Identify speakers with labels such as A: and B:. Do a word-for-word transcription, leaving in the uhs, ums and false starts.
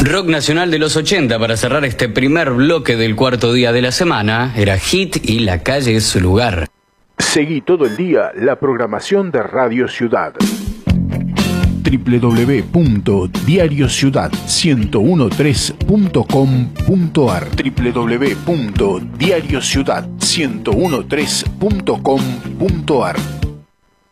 A: Rock nacional de los ochenta para cerrar este primer bloque del cuarto día de la semana. Era Hit y La Calle es su lugar.
B: Seguí todo el día la programación de Radio Ciudad. doble u doble u doble u punto diario ciudad ciento trece punto com punto a r doble u doble u doble u punto diario ciudad ciento trece punto com punto a r